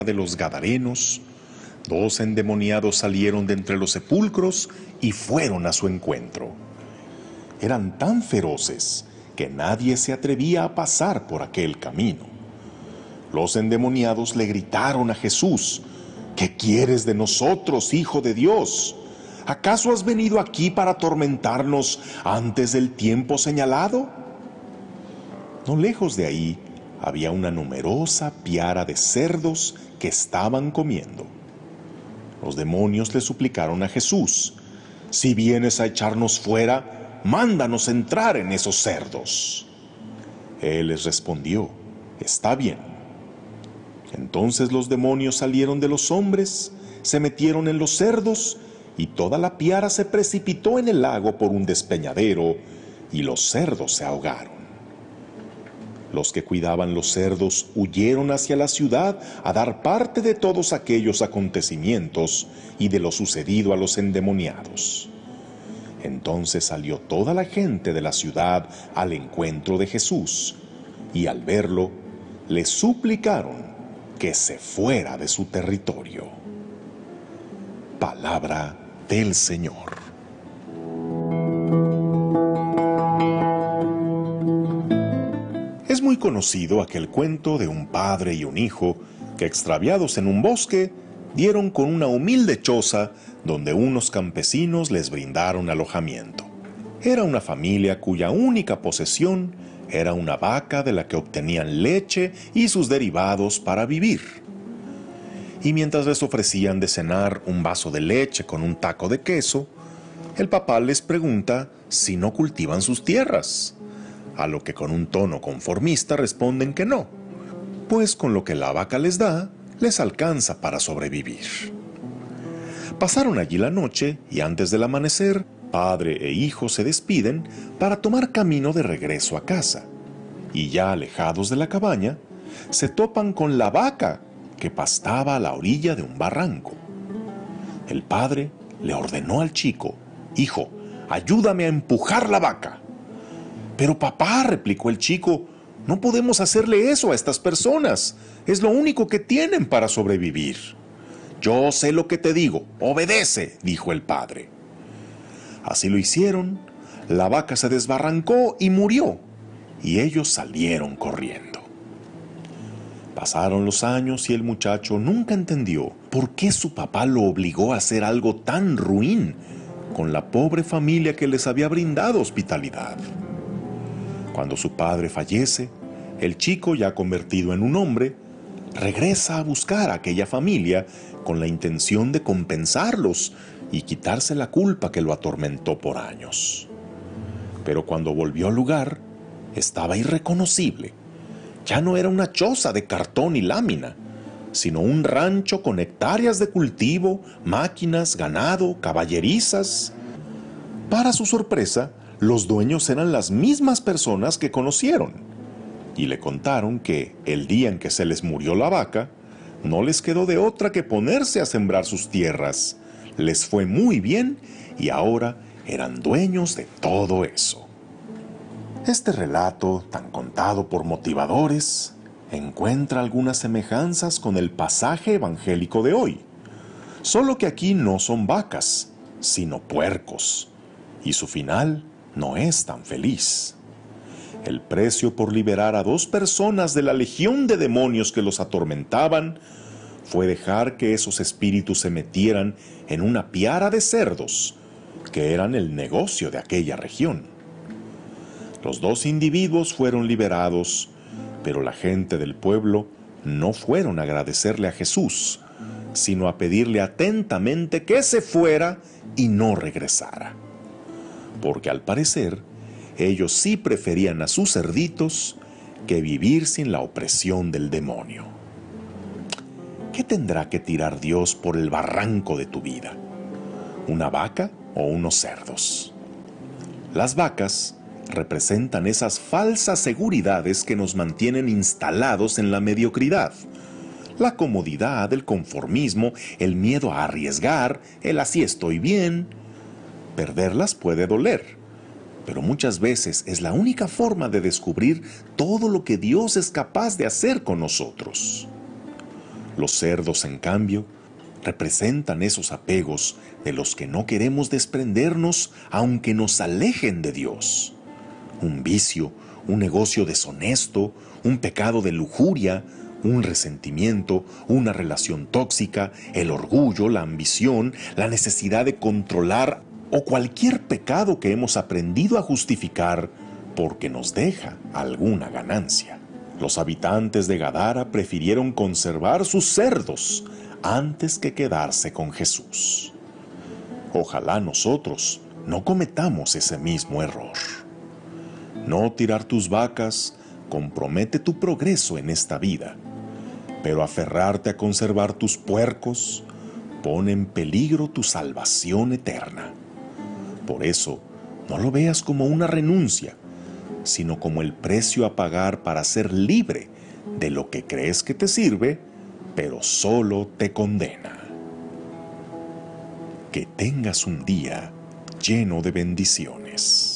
de los Gadarenos, 2 endemoniados salieron de entre los sepulcros y fueron a su encuentro. Eran tan feroces que nadie se atrevía a pasar por aquel camino. Los endemoniados le gritaron a Jesús: ¿Qué quieres de nosotros, Hijo de Dios? ¿Acaso has venido aquí para atormentarnos antes del tiempo señalado? No lejos de ahí había una numerosa piara de cerdos que estaban comiendo. Los demonios le suplicaron a Jesús: si vienes a echarnos fuera, mándanos entrar en esos cerdos. Él les respondió: está bien. Entonces los demonios salieron de los hombres, se metieron en los cerdos, y toda la piara se precipitó en el lago por un despeñadero, y los cerdos se ahogaron. Los que cuidaban los cerdos huyeron hacia la ciudad a dar parte de todos aquellos acontecimientos y de lo sucedido a los endemoniados. Entonces salió toda la gente de la ciudad al encuentro de Jesús, y al verlo, le suplicaron que se fuera de su territorio. Palabra del Señor. Es muy conocido aquel cuento de un padre y un hijo que, extraviados en un bosque, dieron con una humilde choza donde unos campesinos les brindaron alojamiento. Era una familia cuya única posesión era una vaca de la que obtenían leche y sus derivados para vivir. Y mientras les ofrecían de cenar un vaso de leche con un taco de queso, el papá les pregunta si no cultivan sus tierras, a lo que con un tono conformista responden que no, pues con lo que la vaca les da, les alcanza para sobrevivir. Pasaron allí la noche y antes del amanecer, padre e hijo se despiden para tomar camino de regreso a casa. Y ya alejados de la cabaña, se topan con la vaca que pastaba a la orilla de un barranco. El padre le ordenó al chico: hijo, ayúdame a empujar la vaca. Pero papá, replicó el chico, no podemos hacerle eso a estas personas. Es lo único que tienen para sobrevivir. Yo sé lo que te digo, obedece, dijo el padre. Así lo hicieron, la vaca se desbarrancó y murió, y ellos salieron corriendo. Pasaron los años y el muchacho nunca entendió por qué su papá lo obligó a hacer algo tan ruin con la pobre familia que les había brindado hospitalidad. Cuando su padre fallece, el chico, ya convertido en un hombre, regresa a buscar a aquella familia con la intención de compensarlos y quitarse la culpa que lo atormentó por años. Pero cuando volvió al lugar, estaba irreconocible. Ya no era una choza de cartón y lámina, sino un rancho con hectáreas de cultivo, máquinas, ganado, caballerizas. Para su sorpresa, los dueños eran las mismas personas que conocieron, y le contaron que el día en que se les murió la vaca, no les quedó de otra que ponerse a sembrar sus tierras. Les fue muy bien y ahora eran dueños de todo eso. Este relato, tan contado por motivadores, encuentra algunas semejanzas con el pasaje evangélico de hoy, solo que aquí no son vacas, sino puercos, y su final no es tan feliz. El precio por liberar a 2 personas de la legión de demonios que los atormentaban fue dejar que esos espíritus se metieran en una piara de cerdos, que eran el negocio de aquella región. Los 2 individuos fueron liberados, pero la gente del pueblo no fueron a agradecerle a Jesús, sino a pedirle atentamente que se fuera y no regresara. Porque al parecer, ellos sí preferían a sus cerditos que vivir sin la opresión del demonio. ¿Qué tendrá que tirar Dios por el barranco de tu vida? ¿Una vaca o unos cerdos? Las vacas representan esas falsas seguridades que nos mantienen instalados en la mediocridad. La comodidad, el conformismo, el miedo a arriesgar, el así estoy bien. Perderlas puede doler, pero muchas veces es la única forma de descubrir todo lo que Dios es capaz de hacer con nosotros. Los cerdos, en cambio, representan esos apegos de los que no queremos desprendernos aunque nos alejen de Dios. Un vicio, un negocio deshonesto, un pecado de lujuria, un resentimiento, una relación tóxica, el orgullo, la ambición, la necesidad de controlar o cualquier pecado que hemos aprendido a justificar porque nos deja alguna ganancia. Los habitantes de Gadara prefirieron conservar sus cerdos antes que quedarse con Jesús. Ojalá nosotros no cometamos ese mismo error. No tirar tus vacas compromete tu progreso en esta vida, pero aferrarte a conservar tus puercos pone en peligro tu salvación eterna. Por eso, no lo veas como una renuncia, sino como el precio a pagar para ser libre de lo que crees que te sirve, pero solo te condena. Que tengas un día lleno de bendiciones.